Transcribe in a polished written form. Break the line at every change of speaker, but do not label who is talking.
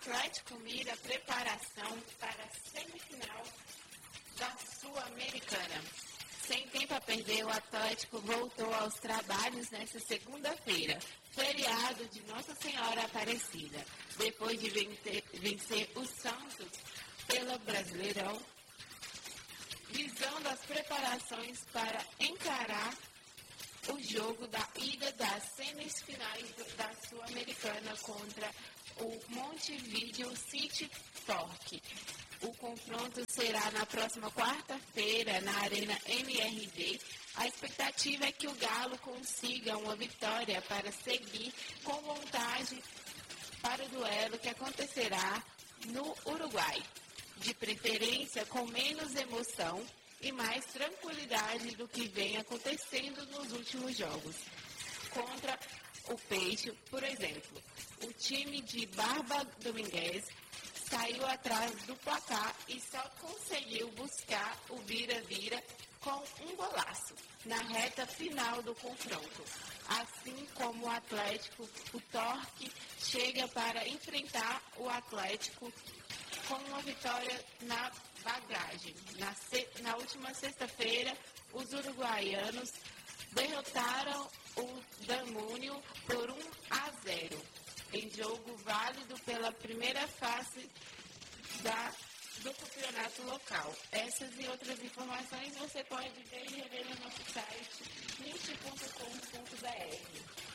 Atlético mira preparação para a semifinal da Sul-Americana. Sem tempo a perder, o Atlético voltou aos trabalhos nesta segunda-feira, feriado de Nossa Senhora Aparecida, depois de vencer o Santos pelo Brasileirão, visando as preparações para encarar o jogo da ida das semifinais da Sul-Americana contra o Montevideo City Torque. O confronto será na próxima quarta-feira, na Arena MRV. A expectativa é que o Galo consiga uma vitória para seguir com vantagem para o duelo que acontecerá no Uruguai. De preferência, com menos emoção e mais tranquilidade do que vem acontecendo nos últimos jogos. Contra o Peixe, por exemplo, o time de Barba Domingues saiu atrás do placar e só conseguiu buscar o vira-vira com um golaço na reta final do confronto. Assim como o Atlético, o Torque chega para enfrentar o Atlético com uma vitória na bagagem. Na última sexta-feira, os uruguaianos derrotaram o Damúnio por 1-0, em jogo válido pela primeira fase do campeonato local. Essas e outras informações você pode ver e rever no nosso site niche.com.br.